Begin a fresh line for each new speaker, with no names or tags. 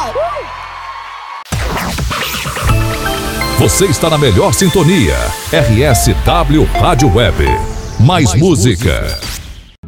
Você está na melhor sintonia. RSW Rádio Web. Mais música.